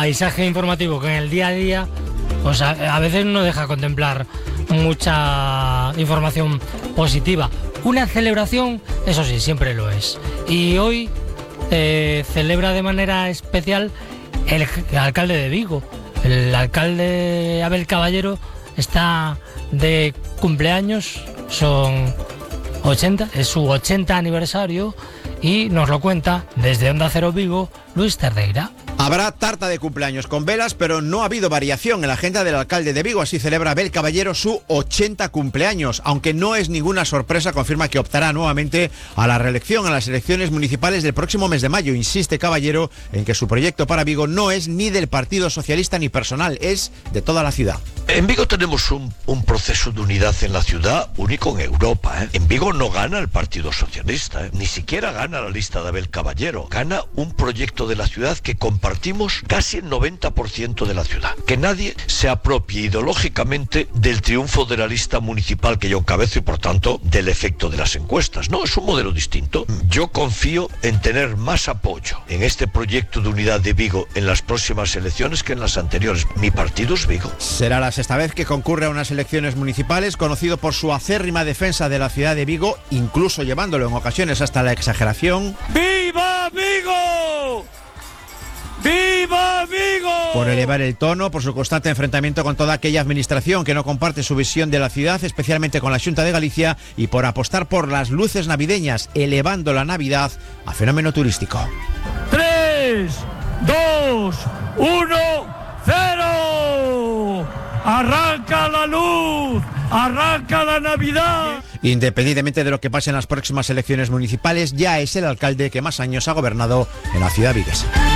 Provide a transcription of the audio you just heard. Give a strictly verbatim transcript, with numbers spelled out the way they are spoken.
paisaje informativo que en el día a día, pues a, a veces no deja contemplar mucha información positiva. Una celebración, eso sí, siempre lo es. Y hoy eh, celebra de manera especial el, el alcalde de Vigo. El alcalde Abel Caballero está de cumpleaños, son ochenta, es su ochenta aniversario, y nos lo cuenta desde Onda Cero Vigo, Luis Cerdeira. Habrá tarta de cumpleaños con velas, pero no ha habido variación en la agenda del alcalde de Vigo. Así celebra Abel Caballero su ochenta cumpleaños. Aunque no es ninguna sorpresa, confirma que optará nuevamente a la reelección en las elecciones municipales del próximo mes de mayo. Insiste Caballero en que su proyecto para Vigo no es ni del Partido Socialista ni personal, es de toda la ciudad. En Vigo tenemos un, un proceso de unidad en la ciudad único en Europa. ¿eh? En Vigo no gana el Partido Socialista, ¿eh? Ni siquiera gana la lista de Abel Caballero. Gana un proyecto de la ciudad que compartimos casi el noventa por ciento de la ciudad. Que nadie se apropie ideológicamente del triunfo de la lista municipal que yo encabezo y por tanto del efecto de las encuestas. No, es un modelo distinto. Yo confío en tener más apoyo en este proyecto de unidad de Vigo en las próximas elecciones que en las anteriores. Mi partido es Vigo. Será la sexta vez que concurre a unas elecciones municipales, conocido por su acérrima defensa de la ciudad de Vigo, incluso llevándolo en ocasiones hasta la exageración. ¡Viva Vigo! ¡Viva Vigo! Por elevar el tono, por su constante enfrentamiento con toda aquella administración que no comparte su visión de la ciudad, especialmente con la Xunta de Galicia, y por apostar por las luces navideñas, elevando la Navidad a fenómeno turístico. Tres, dos, uno, cero. ¡Arranca la luz! ¡Arranca la Navidad! Independientemente de lo que pase en las próximas elecciones municipales, ya es el alcalde que más años ha gobernado en la ciudad viguesa.